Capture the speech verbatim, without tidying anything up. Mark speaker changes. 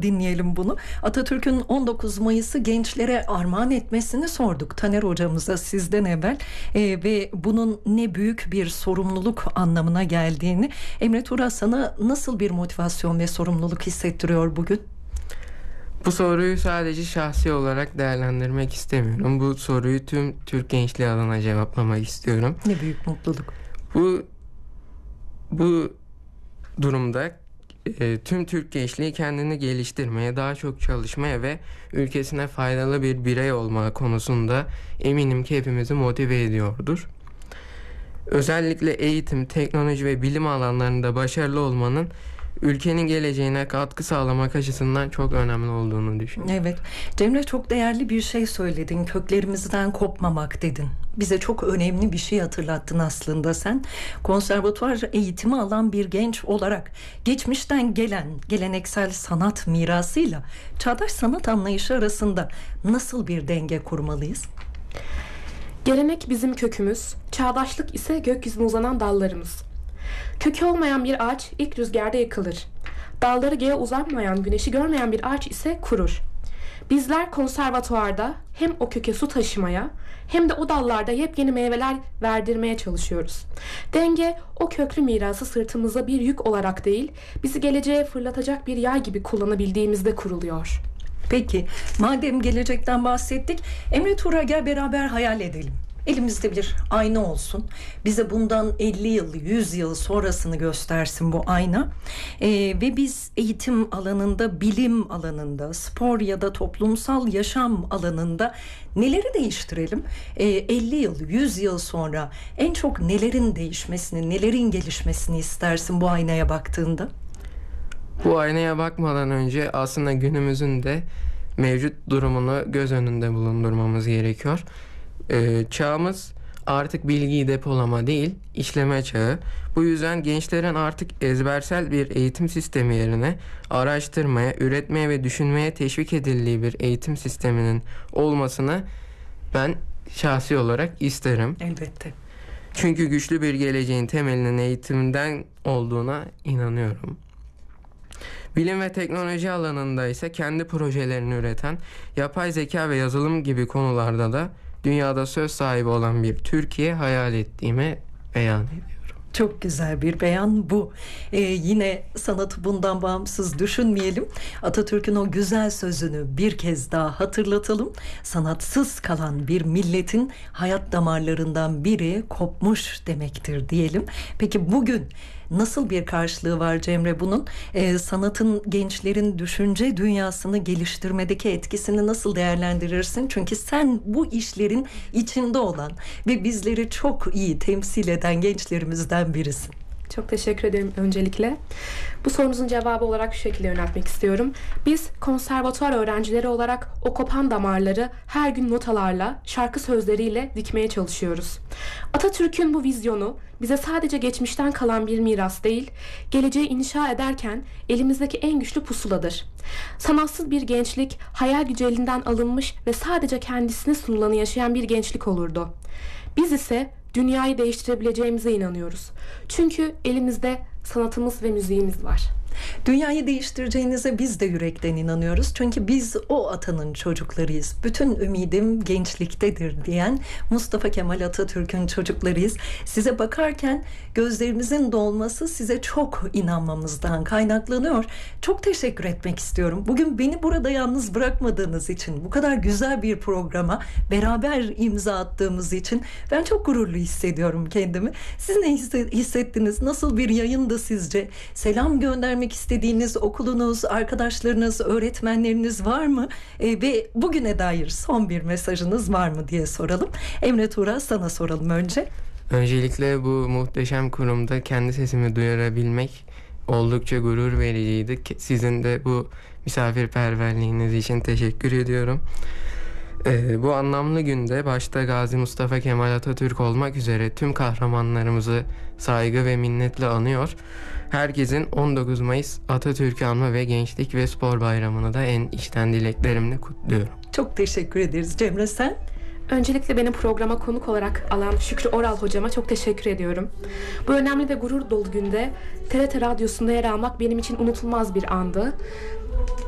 Speaker 1: dinleyelim bunu. Atatürk'ün on dokuz Mayıs'ı gençlere armağan etmesini sorduk Taner hocamıza sizden evvel e, ve bunun ne büyük bir sorumluluk anlamına geldiğini. Emre Tuğra, sana nasıl bir motivasyon ve sorumluluk hissettiriyor bugün?
Speaker 2: Bu soruyu sadece şahsi olarak değerlendirmek istemiyorum. Bu soruyu tüm Türk gençliği adına cevaplamak istiyorum.
Speaker 1: Ne büyük mutluluk.
Speaker 2: Bu bu durumda e, tüm Türk gençliği kendini geliştirmeye, daha çok çalışmaya ve ülkesine faydalı bir birey olma konusunda eminim ki hepimizi motive ediyordur. Özellikle eğitim, teknoloji ve bilim alanlarında başarılı olmanın ülkenin geleceğine katkı sağlamak açısından çok önemli olduğunu düşünüyorum.
Speaker 1: Evet. Cemre, çok değerli bir şey söyledin. Köklerimizden kopmamak dedin. Bize çok önemli bir şey hatırlattın aslında sen. Konservatuvar eğitimi alan bir genç olarak geçmişten gelen geleneksel sanat mirasıyla çağdaş sanat anlayışı arasında nasıl bir denge kurmalıyız?
Speaker 3: Gelenek bizim kökümüz, çağdaşlık ise gökyüzüne uzanan dallarımız. Kökü olmayan bir ağaç ilk rüzgarda yıkılır. Dalları göğe uzanmayan, güneşi görmeyen bir ağaç ise kurur. Bizler konservatuvarda hem o köke su taşımaya hem de o dallarda yepyeni meyveler verdirmeye çalışıyoruz. Denge, o köklü mirası sırtımıza bir yük olarak değil, bizi geleceğe fırlatacak bir yay gibi kullanabildiğimizde kuruluyor.
Speaker 1: Peki, madem gelecekten bahsettik, Emre Tuğra, gel beraber hayal edelim. Elimizde bir ayna olsun. Bize bundan elli yıl, yüz yıl sonrasını göstersin bu ayna. Ee, ve biz eğitim alanında, bilim alanında, spor ya da toplumsal yaşam alanında neleri değiştirelim? Ee, elli yıl, yüz yıl sonra en çok nelerin değişmesini, nelerin gelişmesini istersin bu aynaya baktığında?
Speaker 2: Bu aynaya bakmadan önce aslında günümüzün de mevcut durumunu göz önünde bulundurmamız gerekiyor. Ee, çağımız artık bilgiyi depolama değil, işleme çağı. Bu yüzden gençlerin artık ezbersel bir eğitim sistemi yerine araştırmaya, üretmeye ve düşünmeye teşvik edildiği bir eğitim sisteminin olmasını ben şahsi olarak isterim.
Speaker 1: Elbette.
Speaker 2: Çünkü güçlü bir geleceğin temelinin eğitimden olduğuna inanıyorum. Bilim ve teknoloji alanında ise kendi projelerini üreten, yapay zeka ve yazılım gibi konularda da dünyada söz sahibi olan bir Türkiye hayal ettiğimi beyan ediyorum.
Speaker 1: Çok güzel bir beyan bu. Ee, yine sanatı bundan bağımsız düşünmeyelim. Atatürk'ün o güzel sözünü bir kez daha hatırlatalım. Sanatsız kalan bir milletin hayat damarlarından biri kopmuş demektir diyelim. Peki bugün nasıl bir karşılığı var Cemre bunun? Ee, sanatın gençlerin düşünce dünyasını geliştirmedeki etkisini nasıl değerlendirirsin? Çünkü sen bu işlerin içinde olan ve bizleri çok iyi temsil eden gençlerimizden birisin.
Speaker 3: Çok teşekkür ederim öncelikle. Bu sorunuzun cevabı olarak şu şekilde yöneltmek istiyorum. Biz konservatuvar öğrencileri olarak o kopan damarları her gün notalarla, şarkı sözleriyle dikmeye çalışıyoruz. Atatürk'ün bu vizyonu bize sadece geçmişten kalan bir miras değil, geleceği inşa ederken elimizdeki en güçlü pusuladır. Sanatsız bir gençlik, hayal gücü elinden alınmış ve sadece kendisine sunulanı yaşayan bir gençlik olurdu. Biz ise dünyayı değiştirebileceğimize inanıyoruz. Çünkü elimizde sanatımız ve müziğimiz var.
Speaker 1: Dünyayı değiştireceğinize biz de yürekten inanıyoruz. Çünkü biz o atanın çocuklarıyız. Bütün ümidim gençliktedir diyen Mustafa Kemal Atatürk'ün çocuklarıyız. Size bakarken gözlerimizin dolması size çok inanmamızdan kaynaklanıyor. Çok teşekkür etmek istiyorum. Bugün beni burada yalnız bırakmadığınız için, bu kadar güzel bir programa beraber imza attığımız için ben çok gururlu hissediyorum kendimi. Siz ne hissettiniz? Nasıl bir yayındı sizce? Selam göndermek istediğiniz okulunuz, arkadaşlarınız, öğretmenleriniz var mı? E, ve bugüne dair son bir mesajınız var mı diye soralım. Emre Tuğra, sana soralım önce.
Speaker 2: Öncelikle bu muhteşem kurumda kendi sesimi duyurabilmek oldukça gurur vericiydi. Sizin de bu misafirperverliğiniz için teşekkür ediyorum. Ee, bu anlamlı günde başta Gazi Mustafa Kemal Atatürk olmak üzere tüm kahramanlarımızı saygı ve minnetle anıyor. Herkesin on dokuz Mayıs Atatürk'ü anma ve Gençlik ve Spor Bayramı'nı da en içten dileklerimle kutluyorum.
Speaker 1: Çok teşekkür ederiz. Cemre, sen?
Speaker 3: Öncelikle beni programa konuk olarak alan Şükrü Oral hocama çok teşekkür ediyorum. Bu önemli ve gurur dolu günde T R T Radyosu'nda yer almak benim için unutulmaz bir andı.